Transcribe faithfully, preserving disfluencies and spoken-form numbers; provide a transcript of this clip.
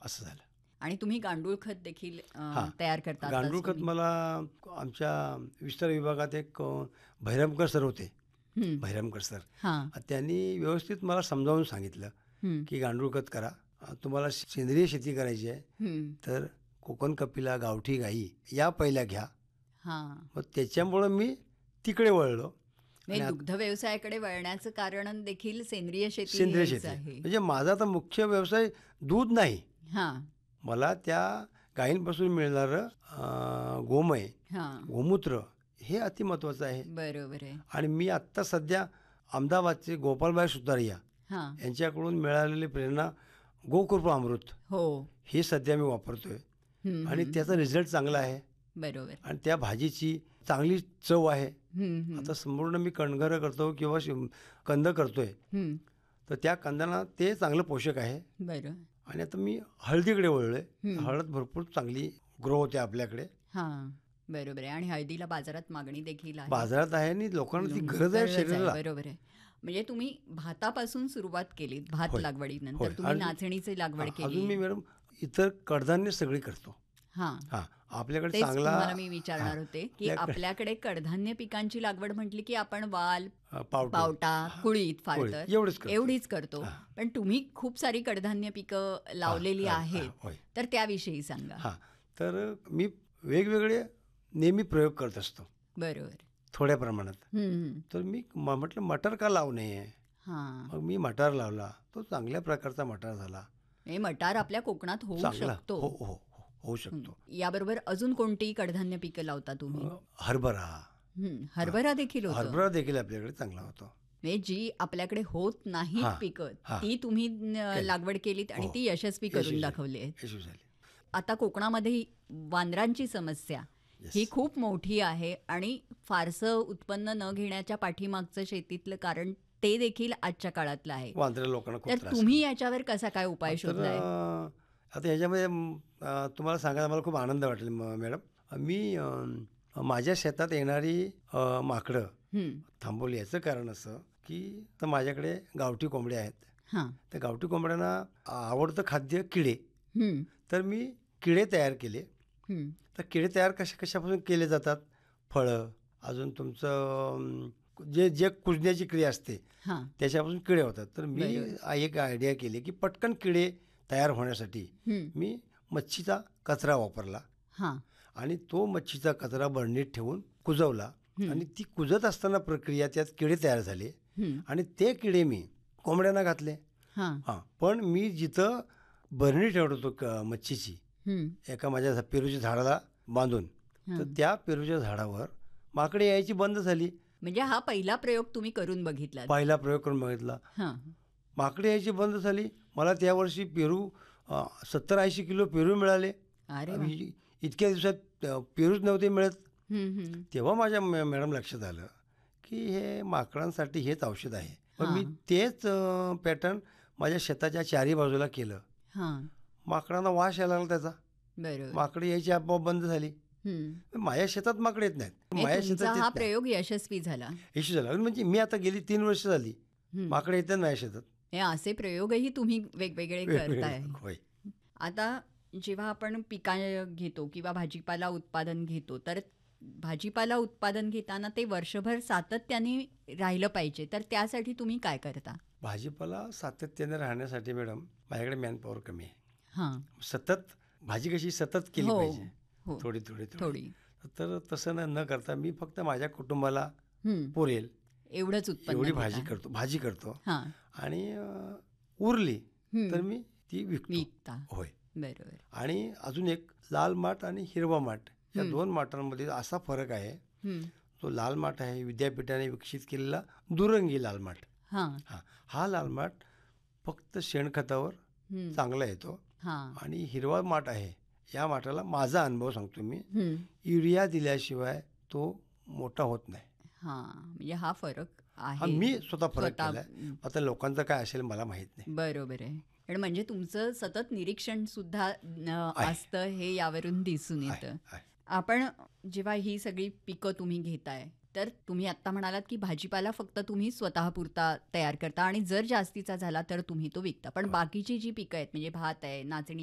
असं झालं. आणि तुम्ही गांडूळ खत देखील अ, हां, तयार करता. गांडूळ आत्ताच खत तुम्ही. मला आमच्या विस्तार विभागात एक अ, भैरमकर सर होते. हं. भैरमकर सर हां. अ, त्यांनी व्यवस्थित मला समजावून सांगितलं हं. की गांडूळ खत करा. अ, तुम्हाला सेंद्रिय शेती करायची आहे हं. तर कोकण कपिला, गावठी गाई या पहिल्या घ्या. हां. मग त्याच्यामुळं मी तिकडे वळलो. आणि म्हणजे आत- दुग्ध व्यवसायाकडे वळण्याचं कारण देखील सेंद्रिय शेती सेंद्रिय हेच शेती आहे. म्हणजे माझा तर मुख्य व्यवसाय दूध नाही. हां. मला त्या गायींपासून मिळणारं अ, गोमय, हां. गोमूत्र हे अतिमहत्त्वाचं आहे. बरोबर आहे. आणि मी आत्ता सध्या अहमदाबादचे गोपालभाई सुतारिया हां. यांच्याकडून मिळालेली प्रेरणा गोकृपा अमृत हो. हे सध्या मी वापरतोय हं, आणि हं. त्याचा रिझल्ट चांगला आहे. बरोबर. आणि त्या भाजीची चांगली चव आहे. हं, हं. आता संपूर्ण मी कणघरं करतो किंवा शिम कंद करतोय हं. तर त्या कंदांना ते चांगलं पोषक आहे. बरं. आणि आता मी हळदीकडे वळलोय. हं. हळद भरपूर चांगली ग्रो होते आपल्याकडे. हां. बरोबर आहे. आणि हळदीला बाजारात मागणी देखील आहे. बाजारात आहे आणि लोकांना ती गरज आहे गरज आहे. शरीराला. बरोबर आहे. म्हणजे तुम्ही भातापासून सुरुवात केली, भात होय. लागवडीनंतर होय. तुम्ही आणि- नाचणीची लागवड हा, अजून मी केली. मॅडम इतर कडधान्य सगळी करतो. हां. हां आपल्याकडे तेच चांगला तुम्हाला मी विचारणार हां, होते की आपल्याकडे- आपल्याकडे कडधान्य पिकांची लागवड म्हटली की आपण वाल, अ, पावटे. पावटा, कुळीत फार कुळीत, तर एवढंच करतो. एवढीच करतो. हां. पण तुम्ही खूप सारी कडधान्य पिकं लावलेली हां, हां, आहेत. होय. तर त्याविषयी सांगा. हां तर मी वेगवेगळे नेहमी प्रयोग करत असतो बरोबर. थोड्या प्रमाणात. हं, हं. तर मी म- म्हटलं मटर का लावू नये. हां. मग मी मटार लावला. तो चांगल्या प्रकारचा मटार झाला. हे मटार आपल्या कोकणात होऊ चांगला शकतो. हो हो हो होऊ शकतो. याबरोबर अजून कोणती कडधान्य पिकं लावता तुम्ही? अ, हरभरा हं. हरभरा देखील होतं. हरभरा देखील आपल्याकडे चांगला होतो. म्हणजे जी आपल्याकडे होत नाहीत हां, पिकं हां. ती तुम्ही न- लागवड केलीत आणि हो. ती यशस्वी करून यशस्वी झाली. दाखवली आहे. यशस्वी झाली. आता कोकणामध्ये वानरांची समस्या Yes. ही खूप मोठी आहे आणि फारसं उत्पन्न न घेण्याच्या पाठीमागचं शेतीतलं कारण ते देखील आजच्या काळातलं आहे. वांद्रे लोकांना खूप तर त्रास तुम्ही याच्यावर कसा काय उपाय तर शोधलाय? अ, आता ह्याच्यामध्ये म, अ, तुम्हाला सांगायला मला खूप आनंद वाटेल म- मॅडम. मी अ, माझ्या शेतात येणारी अ, माकडं हं. थांबवली. याचं कारण असं की तर माझ्याकडे गावठी कोंबड्या आहेत. हां. त्या गावठी कोंबड्यांना आवडतं खाद्य किडे. हं. तर मी किडे तयार केले. हं. तर किडे तयार कशा कशापासून केले जातात. फळं अजून तुमचं अम, जे जे कुजण्याची क्रिया असते हां. त्याच्यापासून किडे होतात. तर मी बरोबर. आ- एक आयडिया केली की पटकन किडे तयार होण्यासाठी हं. मी मच्छीचा कचरा वापरला हां. आणि तो मच्छीचा कचरा बरणीत ठेवून कुजवला. आणि ती कुजत असताना प्रक्रिया त्यात किडे तयार झाले हं. आणि ते किडे मी कोंबड्यांना घातले. हां. हां पण मी जिथं बरणी ठेवत होतो क मच्छीची हं. एका माझ्या पेरूच्या झाडाला बांधून तर त्या पेरूच्या झाडावर माकडे यायची बंद झाली. म्हणजे हा पहिला प्रयोग तुम्ही करून बघितला. पहिला प्रयोग करून बघितला. हां. माकडे यायची बंद झाली. मला त्या वर्षी पेरू सत्तर ऐंशी किलो पेरू मिळाले. अरे वा. आणि इतक्या दिवसात अ, पेरूच नव्हते मिळत. हं. हं. तेव्हा माझ्या मॅ- मॅडम लक्षात आलं की हे माकडांसाठी हेच औषध आहे. पण मी हां. तेच पॅटर्न माझ्या शेताच्या चारी बाजूला केलं. हां. माकडांना वास यायला लागला त्याचा. बरोबर. माकडे यायची आपोआप बंद झाली. हं. माझ्या शेतात माकडे येत नाहीत. माझ्या म्हणजे शेतात तुमचा येत हा नाही. प्रयोग यशस्वी झाला. इश्यू झाला म्हणजे मी आता गेली तीन वर्ष झाली हं. माकडे येतात माझ्या शेतात. हे असे प्रयोगही तुम्ही वेगवेगळे करताय. होय. आता जेव्हा आपण पिका घेतो किंवा भाजीपाला उत्पादन घेतो तर भाजीपाला उत्पादन घेताना ते वर्षभर सातत्याने राहिलं पाहिजे. तर त्यासाठी तुम्ही काय करता? भाजीपाला सातत्याने राहण्यासाठी मॅडम माझ्याकडे मॅनपॉवर कमी आहे. हां. सतत भाजी कशी सतत केली हो, पाहिजे. हो. थोडी थोडी थोडी. तर तसं न न करता मी फक्त माझ्या कुटुंबाला हं. पुरेल एवढंच उत्पन्न एवढी घेता. भाजी करतो भाजी करतो हां. आणि अ, उरली हं. तर मी ती विकतो. विकता. होय. बरोबर. आणि अजून एक लाल माठ आणि हिरवा माठ या दोन माठांमध्ये असा फरक आहे. हं. तो लाल माठ आहे विद्यापीठाने विकसित केलेला दुरंगी लाल माठ. हां. हा हा लाल माठ फक्त शेणखतावर हं. चांगला येतो. हां. आणि हिरवा माठ आहे या माठाला माझा अनुभव सांगतो मी हं. युरिया दिल्याशिवाय तो मोठा होत नाही. हां. म्हणजे हा फरक हा आहे. मी स्वतः फरक स्वतः- केलाय. आता लोकांचं काय असेल मला माहित नाही. बरोबर आहे. पण म्हणजे तुमचं सतत निरीक्षण सुद्धा अ, आहे. असतं हे यावरून दिसून आहे, येतं. आहे. आपण जेव्हा ही सगळी पिकं तुम्ही घेताय तर तुम्ही आत्ता म्हणालात की भाजीपाला फक्त तुम्ही स्वतःपुरता तयार करता आणि जर जास्तीचा झाला तर तुम्ही तो विकता. पण बाकीची जी पिकं आहेत म्हणजे भात आहे, नाचणी